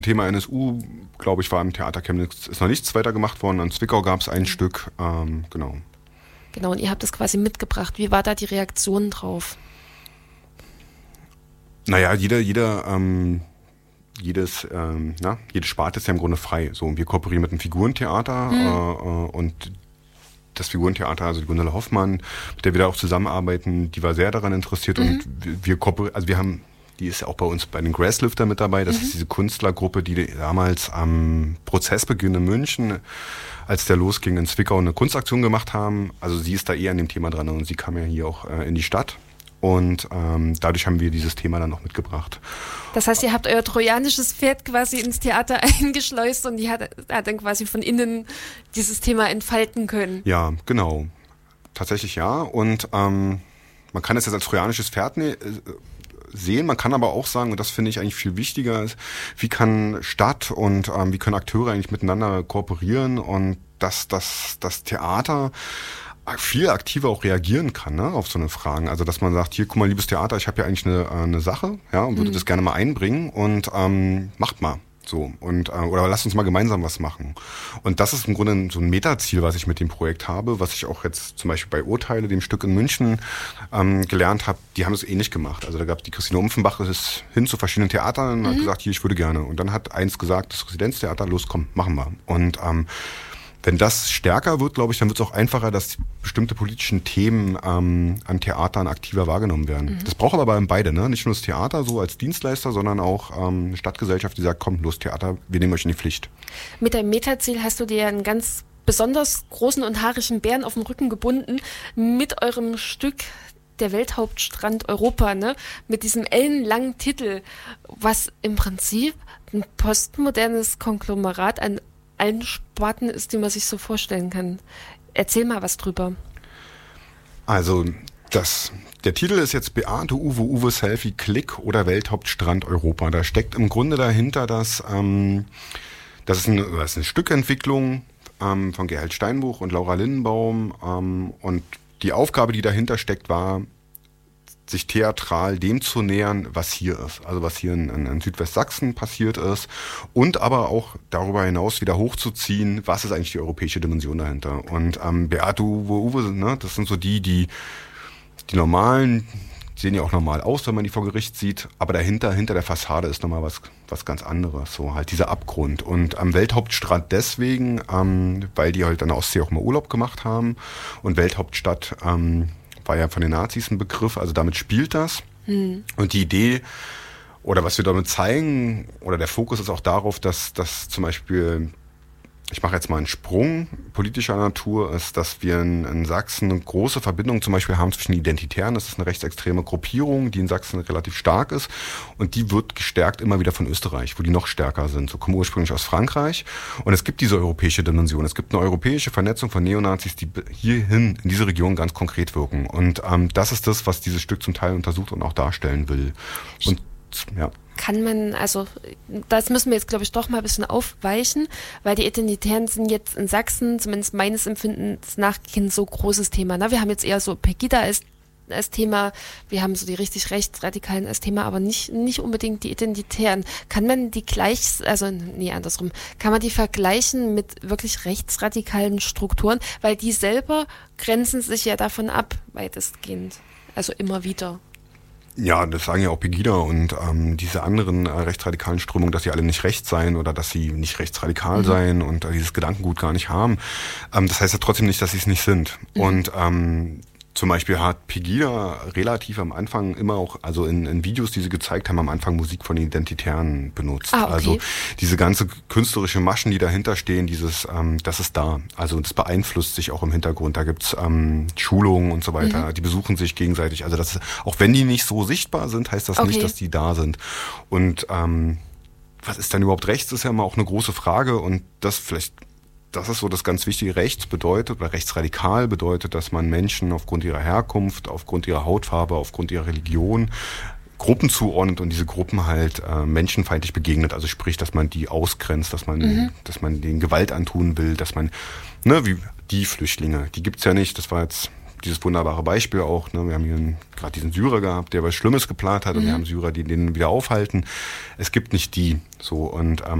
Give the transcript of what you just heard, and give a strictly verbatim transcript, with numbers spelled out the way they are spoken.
Thema N S U, glaube ich, war im Theater Chemnitz, ist noch nichts weiter gemacht worden. In Zwickau gab es ein Stück, ähm, genau. Genau, und ihr habt das quasi mitgebracht. Wie war da die Reaktion drauf? Naja, jeder, jeder, ähm, jedes, ähm, na, jede Sparte ist ja im Grunde frei. So, wir kooperieren mit einem Figurentheater mhm. äh, und das Figurentheater, also die Gundela Hoffmann, mit der wir da auch zusammenarbeiten, die war sehr daran interessiert mhm. und wir, wir kooperieren, also wir haben die ist ja auch bei uns bei den Grasslifter mit dabei. Das mhm. ist diese Künstlergruppe, die damals am Prozessbeginn in München, als der losging, in Zwickau eine Kunstaktion gemacht haben. Also sie ist da eher an dem Thema dran und sie kam ja hier auch äh, in die Stadt. Und ähm, dadurch haben wir dieses Thema dann noch mitgebracht. Das heißt, ihr habt euer trojanisches Pferd quasi ins Theater eingeschleust und die hat, hat dann quasi von innen dieses Thema entfalten können. Ja, genau. Tatsächlich ja. Und ähm, man kann es jetzt als trojanisches Pferd ne, sehen. Man kann aber auch sagen, und das finde ich eigentlich viel wichtiger, ist, wie kann Stadt und ähm, wie können Akteure eigentlich miteinander kooperieren und dass das, das Theater viel aktiver auch reagieren kann, ne, auf so eine Fragen. Also dass man sagt, hier, guck mal, liebes Theater, ich habe ja eigentlich eine, eine Sache, ja, und würde mhm. das gerne mal einbringen und ähm, macht mal. So, und äh, oder lasst uns mal gemeinsam was machen. Und das ist im Grunde so ein Metaziel, was ich mit dem Projekt habe, was ich auch jetzt zum Beispiel bei Urteile, dem Stück in München, ähm, gelernt habe. Die haben es ähnlich gemacht. Also da gab die Christine Umpfenbach, ist hin zu verschiedenen Theatern und mhm. hat gesagt, hier, ich würde gerne. Und dann hat eins gesagt, das Residenztheater, los, komm, machen wir. Und ähm, wenn das stärker wird, glaube ich, dann wird es auch einfacher, dass bestimmte politischen Themen ähm, an Theatern aktiver wahrgenommen werden. Mhm. Das braucht aber beide, ne? Nicht nur das Theater so als Dienstleister, sondern auch ähm, eine Stadtgesellschaft, die sagt, komm, los Theater, wir nehmen euch in die Pflicht. Mit deinem Metaziel hast du dir einen ganz besonders großen und haarigen Bären auf den Rücken gebunden mit eurem Stück Der Welthauptstrand Europa, ne? Mit diesem ellenlangen Titel, was im Prinzip ein postmodernes Konglomerat an allen Sparten ist, die man sich so vorstellen kann. Erzähl mal was drüber. Also das, der Titel ist jetzt Beate Uwe Uwe Selfie Klick oder Welthauptstrand Europa. Da steckt im Grunde dahinter, dass ähm, das ist eine, das ist eine Stückentwicklung ähm, von Gerhard Steinbuch und Laura Lindenbaum ähm, und die Aufgabe, die dahinter steckt, war, sich theatral dem zu nähern, was hier ist. Also was hier in, in, in Südwestsachsen passiert ist und aber auch darüber hinaus wieder hochzuziehen, was ist eigentlich die europäische Dimension dahinter. Und ähm, Beate Uwe Uwe, ne, das sind so die, die die normalen, die sehen ja auch normal aus, wenn man die vor Gericht sieht, aber dahinter, hinter der Fassade ist nochmal was, was ganz anderes, so halt dieser Abgrund. Und am Welthauptstrand deswegen, ähm, weil die halt an der Ostsee auch mal Urlaub gemacht haben und Welthauptstadt, ähm, war ja von den Nazis ein Begriff, also damit spielt das. Hm. Und die Idee, oder was wir damit zeigen, oder der Fokus ist auch darauf, dass, dass zum Beispiel, ich mache jetzt mal einen Sprung politischer Natur, ist, dass wir in, in Sachsen eine große Verbindung zum Beispiel haben zwischen Identitären. Das ist eine rechtsextreme Gruppierung, die in Sachsen relativ stark ist. Und die wird gestärkt immer wieder von Österreich, wo die noch stärker sind. So kommen ursprünglich aus Frankreich. Und es gibt diese europäische Dimension. Es gibt eine europäische Vernetzung von Neonazis, die hierhin, in diese Region ganz konkret wirken. Und ähm, das ist das, was dieses Stück zum Teil untersucht und auch darstellen will. Und ja. Kann man, also das müssen wir jetzt, glaube ich, doch mal ein bisschen aufweichen, weil die Identitären sind jetzt in Sachsen, zumindest meines Empfindens nach, kein so großes Thema. Na, wir haben jetzt eher so Pegida als, als Thema, wir haben so die richtig Rechtsradikalen als Thema, aber nicht, nicht unbedingt die Identitären. Kann man die gleich, also nee, andersrum, kann man die vergleichen mit wirklich rechtsradikalen Strukturen, weil die selber grenzen sich ja davon ab, weitestgehend, also immer wieder. Ja, das sagen ja auch Pegida und ähm, diese anderen äh, rechtsradikalen Strömungen, dass sie alle nicht rechts seien oder dass sie nicht rechtsradikal mhm. seien und äh, dieses Gedankengut gar nicht haben. Ähm, das heißt ja trotzdem nicht, dass sie es nicht sind. Mhm. Und ähm, zum Beispiel hat Pegida relativ am Anfang immer auch, also in, in Videos, die sie gezeigt haben, am Anfang Musik von Identitären benutzt. Ah, okay. Also diese ganze künstlerische Maschen, die dahinter stehen, dieses, ähm, das ist da. Also das beeinflusst sich auch im Hintergrund. Da gibt's ähm, Schulungen und so weiter. Mhm. Die besuchen sich gegenseitig. Also das ist, auch wenn die nicht so sichtbar sind, heißt das okay. nicht, dass die da sind. Und ähm, was ist dann überhaupt rechts, ist ja immer auch eine große Frage und das vielleicht Das ist so das ganz Wichtige. Rechts bedeutet, oder rechtsradikal bedeutet, dass man Menschen aufgrund ihrer Herkunft, aufgrund ihrer Hautfarbe, aufgrund ihrer Religion Gruppen zuordnet und diese Gruppen halt äh, menschenfeindlich begegnet. Also sprich, dass man die ausgrenzt, dass man, mhm. dass man denen Gewalt antun will, dass man, ne, wie die Flüchtlinge, die gibt's ja nicht. Das war jetzt dieses wunderbare Beispiel auch, ne? Wir haben hier gerade diesen Syrer gehabt, der was Schlimmes geplant hat, mhm. und wir haben Syrer, die den wieder aufhalten. Es gibt nicht die, so, und ähm,